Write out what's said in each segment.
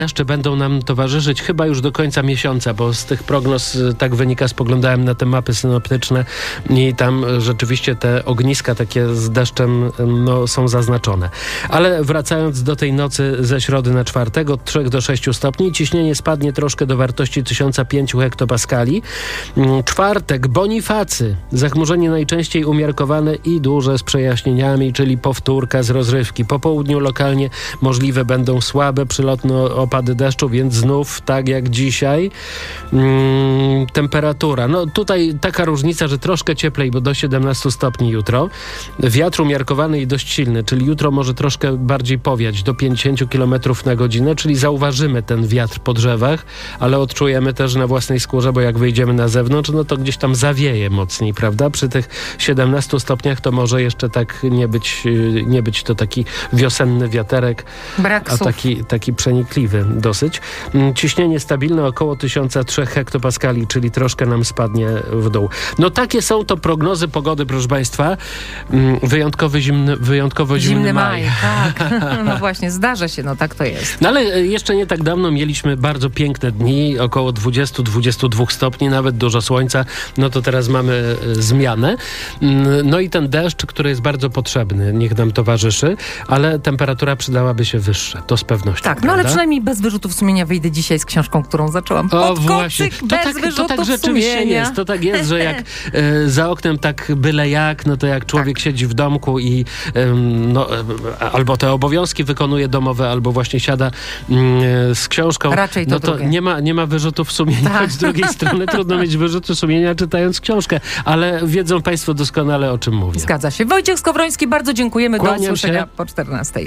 Jeszcze będą nam towarzyszyć chyba już do końca miesiąca, bo z tych prognoz tak wynika, spoglądałem na te mapy synoptyczne i tam rzeczywiście te ogniska takie z deszczem są zaznaczone. Ale wracając do tej nocy ze środy na czwartek, od 3 do 6 stopni, ciśnienie spadnie troszkę do wartości 1005 hektopaskali. Czwartek, Bonifacy, zachmurzenie najczęściej umiarkowane i duże z przejaśnieniami, czyli powtórka z rozrywki. Po południu lokalnie możliwe będą słabe, przylotne opady deszczu, więc znów tak jak dzisiaj. Temperatura. No tutaj taka różnica, że troszkę cieplej, bo do 17 stopni jutro. Wiatr umiarkowany i dość silny, czyli jutro może troszkę bardziej powiać, do 50 km na godzinę, czyli zauważymy ten wiatr po drzewach, ale odczujemy też na własnej skórze, bo jak wyjdziemy na zewnątrz, no to gdzieś tam zawieje mocniej, prawda? Przy tych 17 stopniach to może jeszcze tak nie być to taki wiosenny wiaterek, a taki przenikliwy dosyć. Ciśnienie stabilne około 1003 hektopaskali, czyli troszkę nam spadnie w dół. No takie są to prognozy pogody, proszę Państwa. Wyjątkowo zimny maj. Tak. No właśnie, zdarza się, no tak to jest. No ale jeszcze nie tak dawno mieliśmy bardzo piękne dni, około 20-22 stopni, nawet dużo słońca. No to teraz mamy zmianę. No i ten deszcz, który jest bardzo potrzebny, niech nam towarzyszy, ale temperatura przydałaby się wyższa, to z pewnością. Tak, no ale przynajmniej bez wyrzutów sumienia wyjdę dzisiaj z książką, którą zacząłam. Podkocyk bez wyrzutów to tak rzeczywiście sumienia. jest. To tak jest, że jak za oknem tak byle jak, no to jak człowiek siedzi w domku i albo te obowiązki wykonuje domowe, albo właśnie siada z książką, raczej to no to nie ma wyrzutów sumienia. Choć z drugiej strony trudno mieć wyrzuty sumienia czytając książkę, ale wiedzą Państwo doskonale, o czym mówię. Zgadza się. Wojciech Skowroński, bardzo dziękujemy. Kłaniam do usłyszenia się. po 14.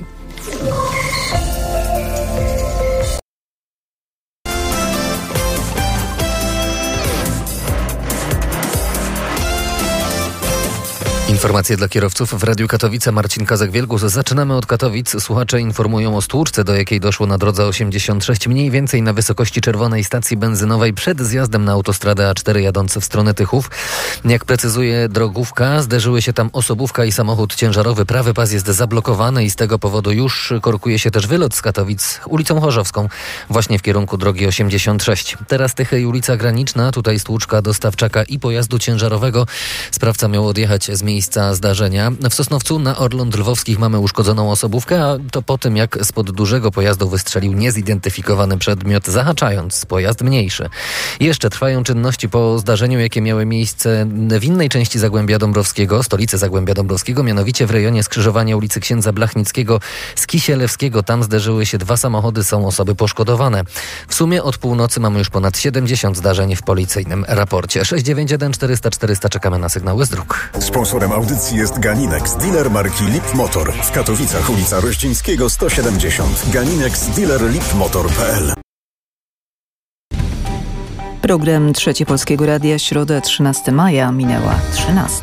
Informacje dla kierowców w Radiu Katowice. Marcin Kazak-Wielgus. Zaczynamy od Katowic. Słuchacze informują o stłuczce, do jakiej doszło na drodze 86, mniej więcej na wysokości czerwonej stacji benzynowej przed zjazdem na autostradę A4 jadący w stronę Tychów. Jak precyzuje drogówka, zderzyły się tam osobówka i samochód ciężarowy. Prawy pas jest zablokowany i z tego powodu już korkuje się też wylot z Katowic ulicą Chorzowską, właśnie w kierunku drogi 86. Teraz Tychy i ulica Graniczna. Tutaj stłuczka dostawczaka i pojazdu ciężarowego. Sprawca miał odjechać z miejsca zdarzenia. W Sosnowcu na Orląt Lwowskich mamy uszkodzoną osobówkę, a to po tym, jak spod dużego pojazdu wystrzelił niezidentyfikowany przedmiot, zahaczając pojazd mniejszy. Jeszcze trwają czynności po zdarzeniu, jakie miały miejsce w innej części Zagłębia Dąbrowskiego, stolicy Zagłębia Dąbrowskiego, mianowicie w rejonie skrzyżowania ulicy Księdza Blachnickiego z Kisielewskiego. Tam zderzyły się 2 samochody, są osoby poszkodowane. W sumie od północy mamy już ponad 70 zdarzeń w policyjnym raporcie. 691 400 400 czekamy na sygnały z dróg. Sponsorem audycji jest Ganinex, dealer marki Lip Motor. W Katowicach ulica Rościńskiego 170. Ganinex, dealer lipmotor.pl. Program Trzeci Polskiego Radia, środa 13 maja, minęła 13.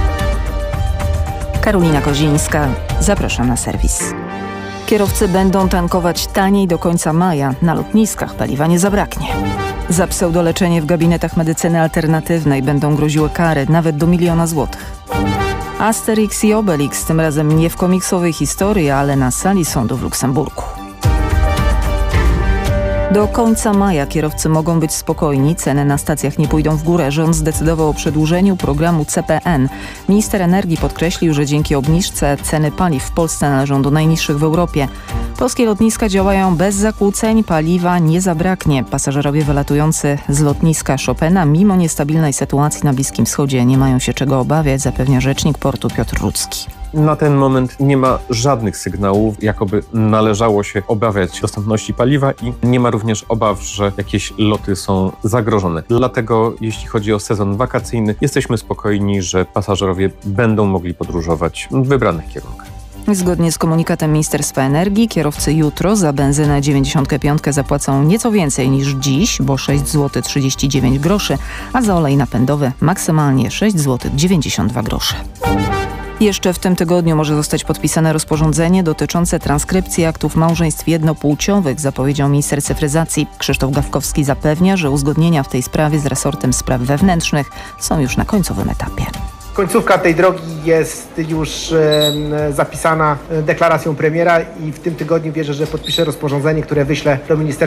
Karolina Kozińska, zapraszam na serwis. Kierowcy będą tankować taniej do końca maja. Na lotniskach paliwa nie zabraknie. Za pseudoleczenie w gabinetach medycyny alternatywnej będą groziły kary nawet do 1 000 000 złotych. Asterix i Obelix, tym razem nie w komiksowej historii, ale na sali sądu w Luksemburgu. Do końca maja kierowcy mogą być spokojni, ceny na stacjach nie pójdą w górę. Rząd zdecydował o przedłużeniu programu CPN. Minister energii podkreślił, że dzięki obniżce ceny paliw w Polsce należą do najniższych w Europie. Polskie lotniska działają bez zakłóceń, paliwa nie zabraknie. Pasażerowie wylatujący z lotniska Chopina mimo niestabilnej sytuacji na Bliskim Wschodzie nie mają się czego obawiać, zapewnia rzecznik portu Piotr Rudzki. Na ten moment nie ma żadnych sygnałów, jakoby należało się obawiać dostępności paliwa i nie ma również obaw, że jakieś loty są zagrożone. Dlatego jeśli chodzi o sezon wakacyjny, jesteśmy spokojni, że pasażerowie będą mogli podróżować w wybranych kierunkach. Zgodnie z komunikatem Ministerstwa Energii, kierowcy jutro za benzynę 95 zapłacą nieco więcej niż dziś, bo 6,39 zł, a za olej napędowy maksymalnie 6,92 zł. Jeszcze w tym tygodniu może zostać podpisane rozporządzenie dotyczące transkrypcji aktów małżeństw jednopłciowych, zapowiedział minister cyfryzacji. Krzysztof Gawkowski zapewnia, że uzgodnienia w tej sprawie z resortem spraw wewnętrznych są już na końcowym etapie. Końcówka tej drogi jest już zapisana deklaracją premiera i w tym tygodniu wierzę, że podpiszę rozporządzenie, które wyślę do Ministerstwa